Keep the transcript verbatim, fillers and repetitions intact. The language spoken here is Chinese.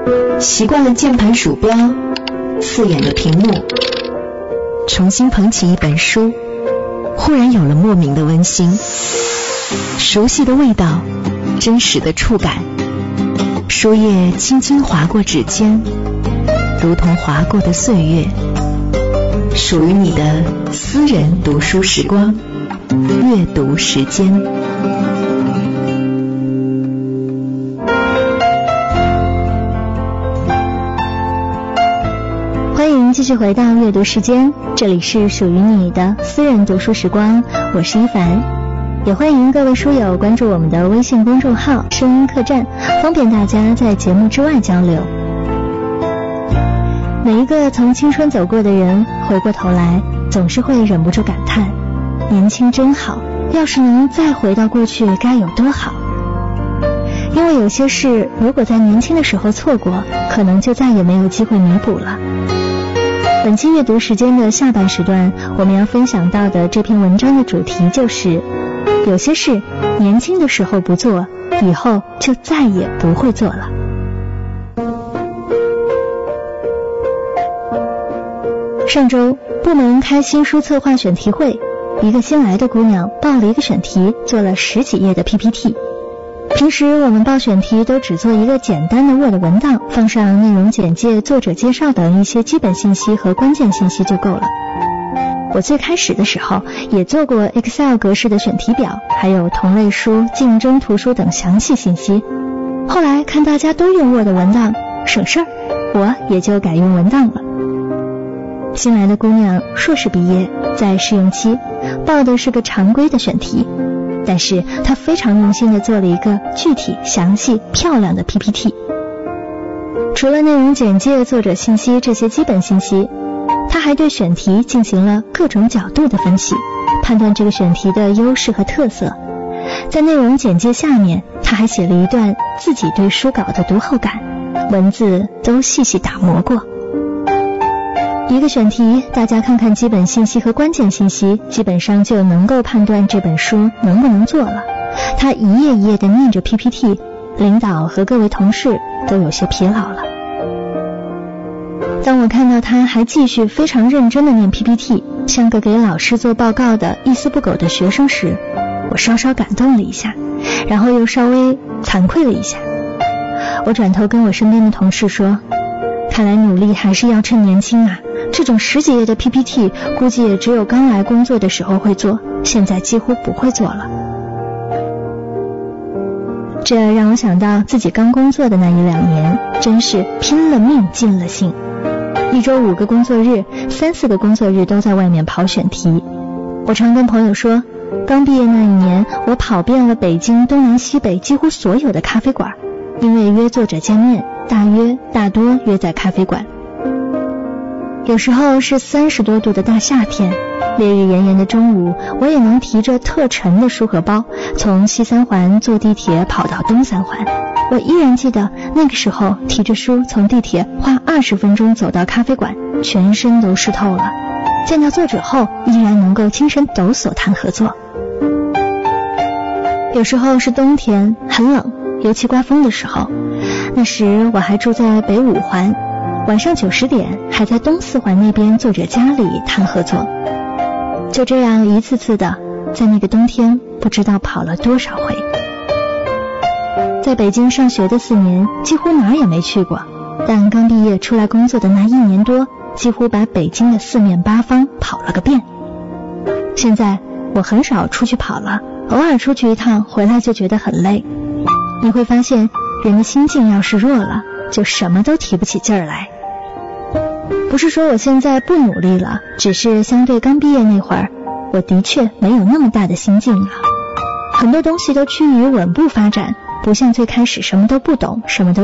习惯了键盘鼠标，刺眼的屏幕，重新捧起一本书，忽然有了莫名的温馨，熟悉的味道，真实的触感，书页轻轻划过指尖，如同划过的岁月，属于你的私人读书时光，阅读时间。 欢迎继续回到阅读时间，这里是属于你的私人读书时光，我是一凡。也欢迎各位书友关注我们的微信公众号声音客栈，方便大家在节目之外交流。每一个从青春走过的人，回过头来总是会忍不住感叹，年轻真好，要是能再回到过去该有多好。因为有些事如果在年轻的时候错过，可能就再也没有机会弥补了。本期阅读时间的下半时段，我们要分享到的这篇文章的主题就是有些事年轻的时候不做，以后就再也不会做了。上周部门开新书策划选题会，一个新来的姑娘报了一个选题，做了十几页的 P P T。 平时我们报选题都只做一个简单的 Word 文档，放上内容简介、作者介绍等一些基本信息和关键信息就够了。我最开始的时候也做过 Excel 格式的选题表，还有同类书、竞争图书等详细信息。后来看大家都用 Word 文档，省事儿，我也就改用文档了。新来的姑娘硕士毕业，在试用期，报的是个常规的选题，但是她非常用心地做了一个具体、详细、漂亮的 P P T。 除了内容简介、作者信息这些基本信息，她还对选题进行了各种角度的分析，判断这个选题的优势和特色。在内容简介下面，她还写了一段自己对书稿的读后感，文字都细细打磨过。一个选题，大家看看基本信息和关键信息，基本上就能够判断这本书能不能做了。他一页一页地念着 P P T， 领导和各位同事都有些疲劳了。当我看到他还继续非常认真地念 P P T， 像个给老师做报告的一丝不苟的学生时，我稍稍感动了一下，然后又稍微惭愧了一下。我转头跟我身边的同事说，看来努力还是要趁年轻啊，这种十几页的 P P T 估计也只有刚来工作的时候会做，现在几乎不会做了。这让我想到自己刚工作的那一两年，真是拼了命尽了兴。一周五个工作日，三四个工作日都在外面跑选题。我常跟朋友说，刚毕业那一年，我跑遍了北京东南西北几乎所有的咖啡馆，因为约作者见面，大约大多约在咖啡馆。有时候是三十多度的大夏天，烈日炎炎的中午，我也能提着特沉的书和包，从西三环坐地铁跑到东三环。我依然记得那个时候，提着书从地铁花二十分钟走到咖啡馆，全身都湿透了。见到作者后，依然能够精神抖擞谈合作。有时候是冬天，很冷，尤其刮风的时候，那时我还住在北五环，晚上九十点还在东四环那边作者家里谈合作。就这样一次次的，在那个冬天不知道跑了多少回。在北京上学的四年，几乎哪儿也没去过，但刚毕业出来工作的那一年多，几乎把北京的四面八方跑了个遍。现在我很少出去跑了，偶尔出去一趟，回来就觉得很累。你会发现，人的心境要是弱了，就什么都提不起劲儿来。不是说我现在不努力了，只是相对刚毕业那会儿，我的确没有那么大的心境了。很多东西都趋于稳步发展，不像最开始什么都不懂，什么都